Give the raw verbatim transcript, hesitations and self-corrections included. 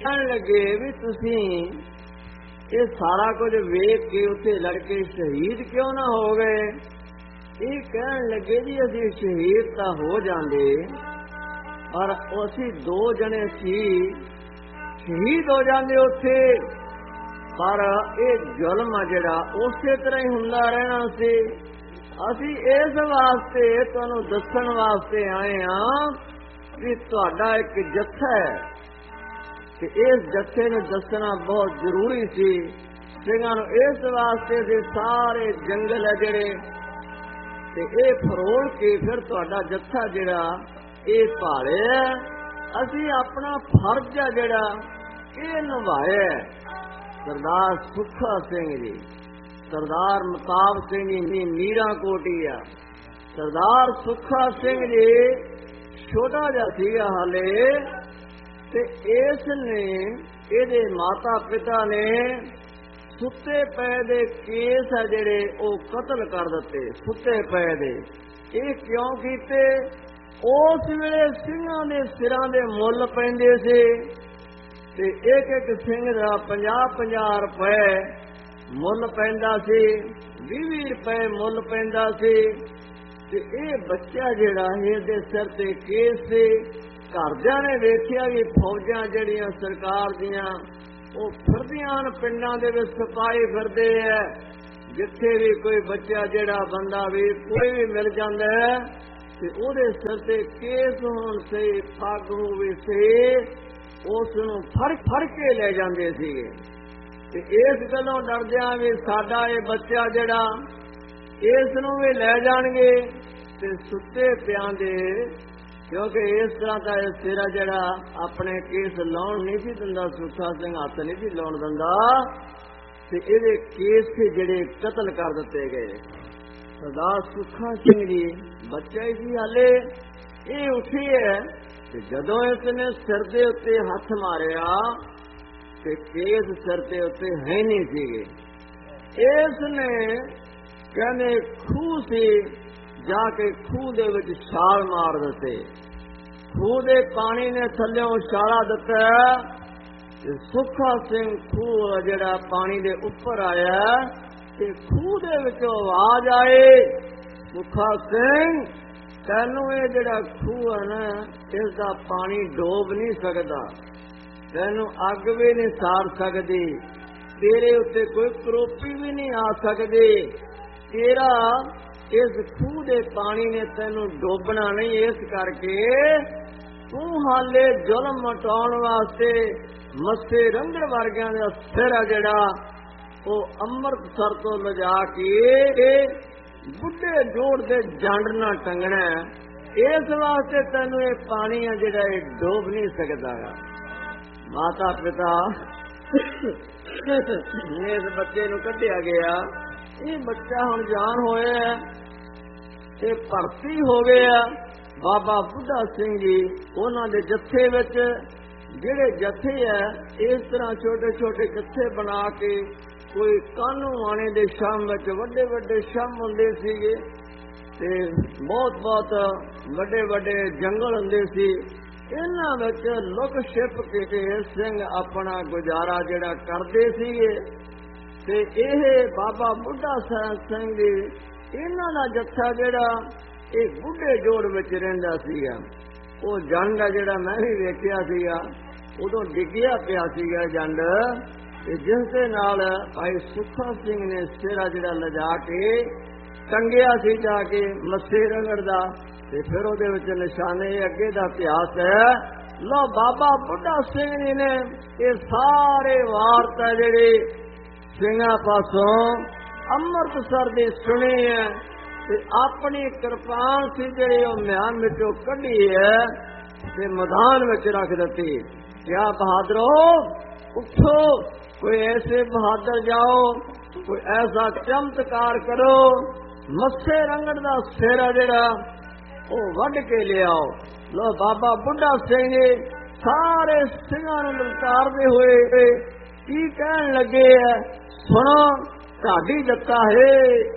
ਕਹਿਣ ਲੱਗੇ ਵੀ ਤੁਸੀਂ ਇਹ ਸਾਰਾ ਕੁਝ ਵੇਖ ਕੇ ਉੱਥੇ ਲੜਕੇ ਸ਼ਹੀਦ ਕਿਉਂ ਨਾ ਹੋ ਗਏ। ਇਹ ਕਹਿਣ ਲੱਗੇ ਜੀ ਅਸੀਂ ਸ਼ਹੀਦ ਤਾਂ ਹੋ ਜਾਂਦੇ, ਪਰ ਅਸੀਂ ਦੋ ਜਣੇ ਸੀ ਸ਼ਹੀਦ ਹੋ ਜਾਂਦੇ ਉੱਥੇ, ਪਰ ਇਹ ਜ਼ੁਲਮ ਆ ਜਿਹੜਾ ਉਸੇ ਤਰ੍ਹਾਂ ਹੀ ਹੁੰਦਾ ਰਹਿਣਾ ਸੀ। ਅਸੀਂ ਇਸ ਵਾਸਤੇ ਤੁਹਾਨੂੰ ਦੱਸਣ ਵਾਸਤੇ ਆਏ ਹਾਂ ਵੀ ਤੁਹਾਡਾ ਇੱਕ ਜੱਥਾ ਹੈ ਤੇ ਇਸ ਜੱਥੇ ਨੂੰ ਦੱਸਣਾ ਬਹੁਤ ਜ਼ਰੂਰੀ ਸੀ। ਸਿੰਘਾਂ ਨੂੰ ਇਸ ਵਾਸਤੇ ਦੇ ਸਾਰੇ ਜੰਗਲ ਹੈ ਜਿਹੜੇ ਤੇ ਇਹ ਫਰੋਲ ਕੇ ਫਿਰ ਤੁਹਾਡਾ ਜੱਥਾ ਜਿਹੜਾ ਇਹ ਭਾਲਿਆ। ਅਸੀਂ ਆਪਣਾ ਫਰਜ਼ ਆ ਜਿਹੜਾ ਇਹ ਨਿਭਾਇਆ। ਸਰਦਾਰ ਸੁੱਖਾ ਸਿੰਘ ਜੀ, ਸਰਦਾਰ ਮਤਾਬ ਸਿੰਘ ਜੀ ਮੀਰਾਂ ਕੋਟੀਆ, ਸਰਦਾਰ ਸੁੱਖਾ ਸਿੰਘ ਜੀ ਛੋਟਾ ਜਿਹਾ ਸੀਗਾ ਹਾਲੇ ਤੇ ਇਸ ਨੇ ਇਹਦੇ ਮਾਤਾ ਪਿਤਾ ਨੇ ਸੁੱਤੇ ਪਏ ਦੇ ਕੇਸ ਆ ਜਿਹੜੇ ਉਹ ਕਤਲ ਕਰ ਦਿੱਤੇ। ਸੁੱਤੇ ਪਏ ਦੇ ਇਹ ਕਿਉਂ ਕੀਤੇ? ਉਸ ਵੇਲੇ ਸਿੰਘਾਂ ਦੇ ਸਿਰਾਂ ਦੇ ਮੁੱਲ ਪੈਂਦੇ ਸੀ ਤੇ ਇੱਕ ਇੱਕ ਸਿੰਘ ਦਾ ਪੰਜਾਹ ਪੰਜਾਹ ਰੁਪਏ ਮੁੱਲ ਪੈਂਦਾ ਸੀ, ਵੀਹ ਵੀਹ ਰੁਪਏ ਮੁੱਲ ਪੈਂਦਾ ਸੀ ਤੇ ਇਹ ਬੱਚਾ ਜਿਹੜਾ ਇਹਦੇ ਸਿਰ ਤੇ ਕੇਸ ਸੀ। ਘਰਦਿਆਂ ਨੇ ਵੇਖਿਆ ਵੀ ਫੌਜਾਂ ਜਿਹੜੀਆਂ ਸਰਕਾਰ ਦੀਆਂ ਉਹ ਫਿਰਦੀਆਂ ਹਨ, ਪਿੰਡਾਂ ਦੇ ਵਿੱਚ ਸਿਪਾਹੀ ਫਿਰਦੇ ਹੈ, ਜਿੱਥੇ ਵੀ ਕੋਈ ਬੱਚਾ ਜਿਹੜਾ ਬੰਦਾ ਵੀ ਕੋਈ ਵੀ ਮਿਲ ਜਾਂਦਾ ਹੈ ਤੇ ਉਹਦੇ ਸਿਰ ਤੇ ਕੇਸ ਹੋਣ ਸੇ ਪੱਗ ਹੋਵੇ ਸੇ ਉਸ ਨੂੰ ਫੜ ਫੜ ਕੇ ਲੈ ਜਾਂਦੇ ਸੀਗੇ। ਤੇ ਇਸ ਗੱਲੋਂ ਡਰਦਿਆਂ ਵੀ ਸਾਡਾ ਇਹ ਬੱਚਾ ਜਿਹੜਾ ਇਸ ਨੂੰ ਵੀ ਲੈ ਜਾਣਗੇ ਤੇ ਸੁੱਤੇ ਪਿਆਂ ਦੇ, ਕਿਉਂਕਿ ਇਸ ਤਰ੍ਹਾਂ ਦਾ ਇਹ ਸਿਰਾ ਜਿਹੜਾ ਆਪਣੇ ਕੇਸ ਲਾਉਣ ਨਹੀਂ ਸੀ ਦਿੰਦਾ, ਸੁੱਖਾ ਸਿੰਘ ਹੱਥ ਨਹੀਂ ਸੀ ਲਾਉਣ ਦਿੰਦਾ ਤੇ ਇਹਦੇ ਕੇਸ ਤੇ ਜਿਹੜੇ ਕਤਲ ਕਰ ਦਿੱਤੇ ਗਏ। ਸਰਦਾਰ ਸੁੱਖਾ ਸਿੰਘ ਜੀ ਬੱਚਾ ਹੀ ਸੀ ਹਾਲੇ, ਇਹ ਉੱਠੀ ਹੈ ਤੇ ਜਦੋਂ ਇਸ ਨੇ ਸਿਰ ਦੇ ਉੱਤੇ ਹੱਥ ਮਾਰਿਆ ਤੇ ਕੇਸ ਸਿਰ ਦੇ ਉੱਤੇ ਹੈ ਨਹੀਂ ਸੀਗੇ। ਇਸ ਨੇ ਕਹਿੰਦੇ ਖੂਹ ਸੀ, ਜਾ ਕੇ ਖੂਹ ਦੇ ਵਿੱਚ ਛਾਲ ਮਾਰ ਦਿੱਤੇ। ਖੂਹ ਦੇ ਪਾਣੀ ਨੇ ਥੱਲਿਓਂ ਛਾਲਾ ਦਿੱਤਾ ਤੇ ਸੁੱਖਾ ਸਿੰਘ ਖੂਹ ਜਿਹੜਾ ਪਾਣੀ ਦੇ ਉੱਪਰ ਆਇਆ ਤੇ ਖੂਹ ਦੇ ਵਿੱਚੋਂ ਆਵਾਜ਼ ਆਏ, ਸੁੱਖਾ ਸਿੰਘ ਤੈਨੂੰ ਇਹ ਜਿਹੜਾ ਖੂਹ ਹੈ ਨਾ ਇਸ ਦਾ ਪਾਣੀ ਡੋਬ ਨਹੀਂ ਸਕਦਾ, ਤੈਨੂੰ ਅੱਗ ਵੀ ਨਹੀਂ ਸਾੜ ਸਕਦੀ, ਤੇਰੇ ਉੱਤੇ ਕੋਈ ਕਰੋਪੀ ਵੀ ਨਹੀਂ ਆ ਸਕਦੀ, ਤੇਰਾ ਇਸ ਖੂਹ ਦੇ ਪਾਣੀ ਨੇ ਤੈਨੂੰ ਡੋਬਣਾ ਨਹੀਂ। ਇਸ ਕਰਕੇ ਤੂੰ ਹਾਲੇ ਜ਼ੁਲਮ ਮਟਾਉਣ ਵਾਸਤੇ ਮੱਸੇ ਰੰਗੜ ਵਰਗਿਆਂ ਦਾ ਸਿਰ ਆ ਜਿਹੜਾ ਉਹ ਅੰਮ੍ਰਿਤਸਰ ਤੋਂ ਲਿਜਾ ਕੇ ਬੁੱਢੇ ਜੋੜ ਦੇ ਜੰਡ ਨਾਲ ਟੰਗਣਾ, ਇਸ ਵਾਸਤੇ ਤੈਨੂੰ ਇਹ ਪਾਣੀ ਆ ਜਿਹੜਾ ਇਹ ਡੋਬ ਨਹੀਂ ਸਕਦਾ। ਮਾਤਾ ਪਿਤਾ ਇਸ ਬੱਚੇ ਨੂੰ ਕੱਢਿਆ ਗਿਆ। ਇਹ ਬੱਚਾ ਹੁਣ ਜਾਨ ਹੋਇਆ ਤੇ ਭਰਤੀ ਹੋ ਗਿਆ। ਬਾਬਾ ਬੁੱਢਾ ਸਿੰਘ ਜੀ ਉਹਨਾਂ ਦੇ ਜੱਥੇ ਵਿੱਚ, ਜਿਹੜੇ ਜੱਥੇ ਹੈ ਇਸ ਤਰ੍ਹਾਂ ਛੋਟੇ ਛੋਟੇ ਜੱਥੇ ਬਣਾ ਕੇ, ਕੋਈ ਕਾਨੂੰ ਆਣੇ ਦੇ ਸ਼ਾਮ ਵਿੱਚ ਵੱਡੇ ਵੱਡੇ ਸ਼ਾਮ ਹੁੰਦੇ ਸੀਗੇ ਤੇ ਬਹੁਤ ਬਹੁਤ ਵੱਡੇ ਵੱਡੇ ਜੰਗਲ ਹੁੰਦੇ ਸੀ। ਇਹਨਾਂ ਵਿੱਚ ਲੁਕ ਛਿਪ ਕੇ ਸਿੰਘ ਆਪਣਾ ਗੁਜ਼ਾਰਾ ਜਿਹੜਾ ਕਰਦੇ ਸੀਗੇ ਤੇ ਇਹ ਬਾਬਾ ਬੁੱਢਾ ਸਿੰਘ ਜੀ ਇਹਨਾਂ ਦਾ ਜੱਥਾ ਜਿਹੜਾ ਇਹ ਬੁੱਢੇ ਜੋੜ ਵਿੱਚ ਰਹਿੰਦਾ ਸੀਗਾ। ਉਹ ਜੰਡ ਆ ਜਿਹੜਾ ਮੈਂ ਵੀ ਵੇਖਿਆ ਸੀਗਾ, ਉਦੋਂ ਡਿੱਗਿਆ ਪਿਆ ਸੀਗਾ ਜੰਡ ਤੇ ਜਿਸ ਦੇ ਨਾਲ ਭਾਈ ਸੁੱਖਾ ਸਿੰਘ ਨੇ ਸਿਰਾ ਜਿਹੜਾ ਲਿਜਾ ਕੇ ਟੰਗਿਆ ਸੀ ਜਾ ਕੇ ਮੱਸੇ ਰੰਗੜ ਦਾ ਤੇ ਫਿਰ ਉਹਦੇ ਵਿੱਚ ਨਿਸ਼ਾਨੇ ਅੱਗੇ ਦਾ ਇਤਿਹਾਸ ਹੈ। ਲੋ ਬਾਬਾ ਬੁੱਢਾ ਸਿੰਘ ਜੀ ਨੇ ਇਹ ਸਾਰੇ ਵਾਰਤਾ ਜਿਹੜੇ ਸਿੰਘਾਂ ਪਾਸੋਂ ਅੰਮ੍ਰਿਤਸਰ ਦੀ ਸੁਣੀ ਹੈ ਤੇ ਆਪਣੀ ਕਿਰਪਾਨ ਸੀ ਜਿਹੜੀ ਉਹ ਮਿਆਨ ਵਿੱਚੋਂ ਕੱਢੀ ਹੈ ਤੇ ਮੈਦਾਨ ਵਿੱਚ ਰੱਖ ਦਿੱਤੀ। ਕਿਆ ਬਹਾਦਰੋ ਉੱਠੋ, कोई ऐसे बहादुर जाओ, कोई ऐसा चमत्कार करो, मस्से रंगड़ दा सेरा जेड़ा ओ वड के ले आओ। लो बाबा बुढ़ा सिंह जी सारे सिंहां नूं ललकारदे होए की कहण लगे है, सुनो, ढाडी जत्था है।